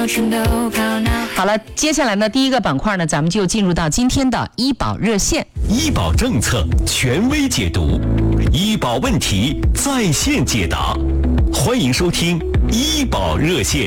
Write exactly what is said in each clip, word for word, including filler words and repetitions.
全都靠脑。 好了，接下来呢，第一个板块呢，咱们就进入到今天的医保热线。 医保政策权威解读，医保问题在线解答，欢迎收听医保热线。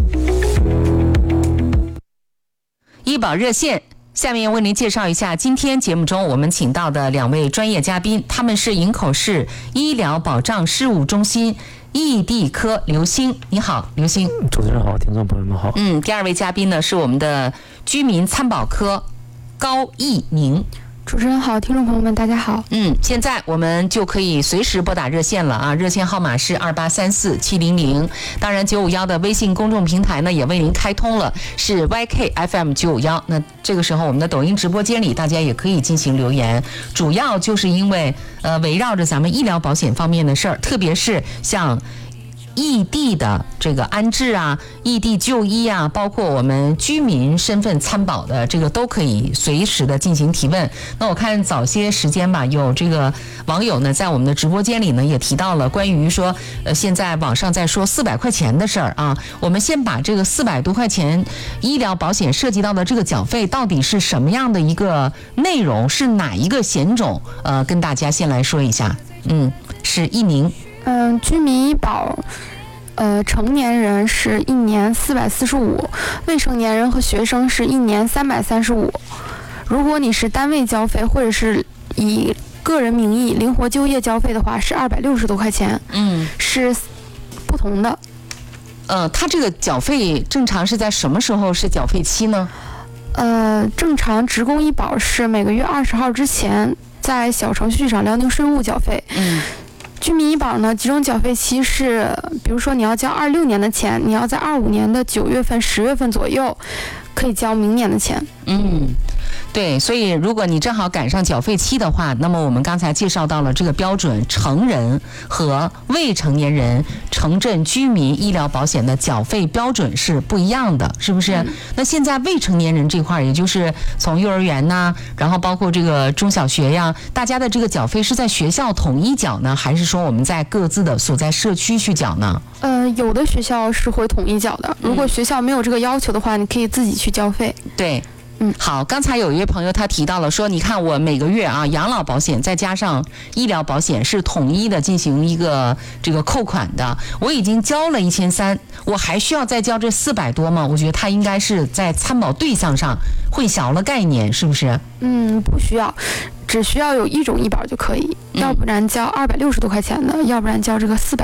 医保热线，下面为您介绍一下今天节目中我们请到的两位专业嘉宾，他们是营口市医疗保障事务中心异地科刘星。你好，刘星。 主持人好，听众朋友们好。 嗯，第二位嘉宾呢是我们的居民参保科高义宁。 主持人好，听众朋友们大家好。 嗯，现在我们就可以随时拨打热线了啊，热线号码是二八三四七零零。当然九五一的微信公众平台呢也为您开通了，是 Y K F M 九五一。那这个时候我们的抖音直播间里大家也可以进行留言，主要就是因为呃围绕着咱们医疗保险方面的事儿，特别是像异地的这个安置啊，异地就医啊，包括我们居民身份参保的这个都可以随时的进行提问。那我看早些时间吧，有这个网友呢在我们的直播间里呢也提到了关于说呃现在网上在说四百块钱的事儿啊，我们先把这个四百多块钱医疗保险涉及到的这个缴费到底是什么样的一个内容，是哪一个险种，呃跟大家先来说一下。嗯，是一宁。 嗯、呃，居民医保，呃，成年人是一年四百四十五，未成年人和学生是一年三百三十五。如果你是单位交费或者是以个人名义灵活就业交费的话，是二百六十多块钱。 嗯， 是不同的。 呃，他这个缴费正常是在什么时候是缴费期呢？ 呃，正常职工医保是每个月二十号之前在小程序上辽宁税务缴费。 嗯。 居民医保呢，集中缴费期是，比如说你要交二六年的钱，你要在二五年的九月份、十月份左右，可以交明年的钱。 嗯，对，所以如果你正好赶上缴费期的话，那么我们刚才介绍到了这个标准，成人和未成年人城镇居民医疗保险的缴费标准是不一样的，是不是？嗯、那现在未成年人这块，也就是从幼儿园呐，然后包括这个中小学呀，大家的这个缴费是在学校统一缴呢，还是说我们在各自的所在社区去缴呢？ 呃，有的学校是会统一缴的，如果学校没有这个要求的话，你可以自己去交费。 对。嗯，好，刚才有一位朋友他提到了说，你看我每个月啊，养老保险再加上医疗保险是统一的进行一个这个扣款的，我已经交了一千三，我还需要再交这四百多吗？我觉得他应该是在参保对象上混淆了概念，是不是？ 嗯，不需要，只需要有一种医保就可以，要不然交二百六十多块钱的，要不然交这个四百